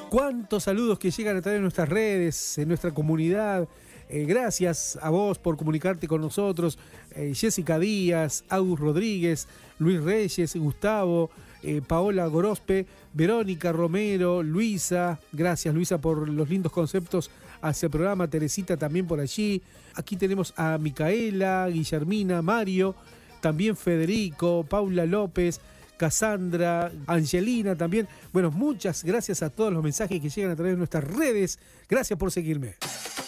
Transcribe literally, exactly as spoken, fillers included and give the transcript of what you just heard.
Cuántos saludos que llegan a través de nuestras redes, en nuestra comunidad. Eh, gracias a vos por comunicarte con nosotros. Eh, Jessica Díaz, Agus Rodríguez, Luis Reyes, Gustavo, eh, Paola Gorospe, Verónica Romero, Luisa. Gracias, Luisa, por los lindos conceptos hacia el programa. Teresita también por allí. Aquí tenemos a Micaela, Guillermina, Mario, también Federico, Paula López, Cassandra, Angelina también. Bueno, muchas gracias a todos los mensajes que llegan a través de nuestras redes. Gracias por seguirme.